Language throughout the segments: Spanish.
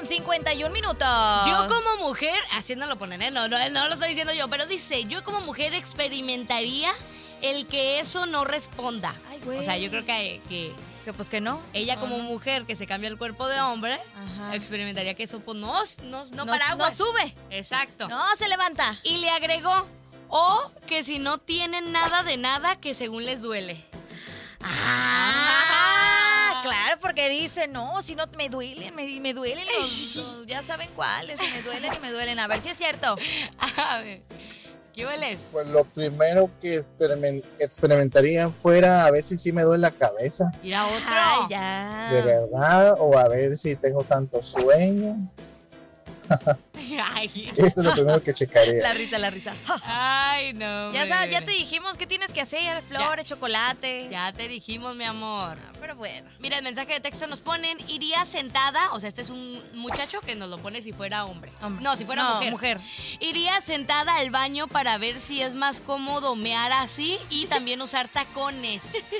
8:51. Yo como mujer, haciéndolo poner, no lo estoy diciendo yo, pero dice, yo como mujer experimentaría el que eso no responda. Ay, güey. O sea, yo creo que Que pues que no. ella como mujer que se cambia el cuerpo de hombre, Ajá. experimentaría que eso pues no No, paraguas. no sube. Exacto. No se levanta. Y le agregó, o que si no tienen nada de nada, que según les duele. Claro, porque dice, no, si no me duelen, me duelen ya saben cuáles, me duelen. A ver si es cierto. A ver, ¿qué hueles? Pues lo primero que experimentaría fuera a ver si sí me duele la cabeza, Ir a otro. Ay, ya. de verdad, o a ver si tengo tanto sueño. Ay, Esto es lo primero que checaría. La risa. ay, no. Ya te dijimos qué tienes que hacer, flores, chocolates. Ya te dijimos, mi amor. Pero bueno. Mira, el mensaje de texto nos ponen, iría sentada, o sea, este es un muchacho que nos lo pone si fuera hombre. No, si fuera mujer. Iría sentada al baño para ver si es más cómodo mear así y también usar tacones.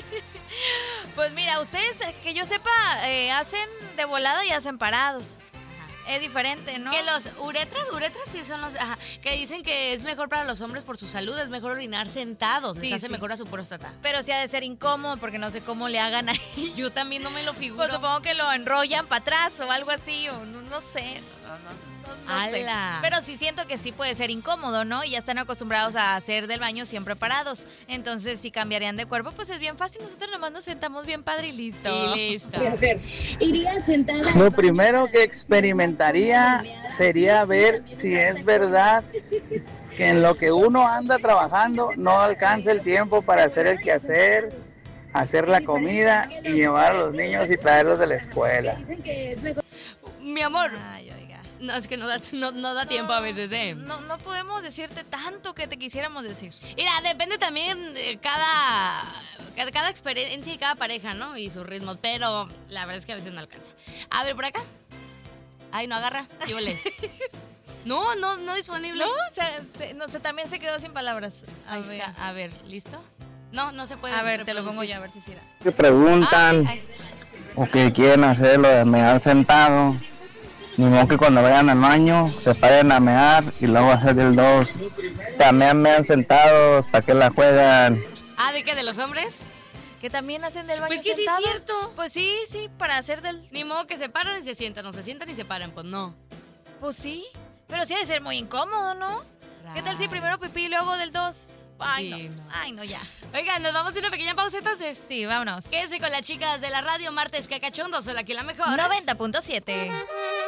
Pues mira, ustedes, que yo sepa, hacen de volada y hacen parados. Es diferente, ¿no? Que los uretras sí son los... Ajá, que dicen que es mejor para los hombres por su salud, es mejor orinar sentados, les hace mejor a su próstata. Pero sí ha de ser incómodo porque no sé cómo le hagan ahí. Yo también no me lo figuro. Pues supongo que lo enrollan para atrás o algo así, o no sé. No sé. Pero sí siento que sí puede ser incómodo, ¿no? Y ya están acostumbrados a hacer del baño siempre parados. Entonces, si cambiarían de cuerpo, pues es bien fácil. Nosotros nomás nos sentamos bien padre y listo. Y listo. Iría sentada. Lo primero que experimentaría sería ver si es verdad que en lo que uno anda trabajando no alcanza el tiempo para hacer el quehacer, hacer la comida y llevar a los niños y traerlos de la escuela. Dicen que es mejor. Mi amor. Ay, oiga. No, es que no da tiempo a veces, ¿eh? No podemos decirte tanto que te quisiéramos decir. Mira, depende también de cada experiencia y cada pareja, ¿no? Y sus ritmos, pero la verdad es que a veces no alcanza. A ver, por acá. Ay, no agarra. ¿Qué hueles? No disponible. No, no sé, también se quedó sin palabras. Ahí está. A ver, ¿listo? No se puede. A ver, te lo pongo yo, a ver si será. Que preguntan o que quieren hacer lo de mear sentado. Ni modo que cuando vayan al baño se paren a mear y luego hacer el 2. También mean sentados, ¿para qué la juegan? ¿De qué? ¿De los hombres? Que también hacen del baño Pues que sentados. sí es cierto. Pues sí, para hacer del... Ni modo que se paran y se sientan, no se sientan y se paren, pues no. Pues sí, pero sí ha de ser muy incómodo, ¿no? ¿Qué tal si primero pipí y luego del 2? Ay, Sí, no. Ay, no, ya. Oigan, nos vamos a una pequeña pausa entonces. Sí, vámonos. Quédense con las chicas de la radio, martes que cachondo, soy aquí la mejor. 90.7.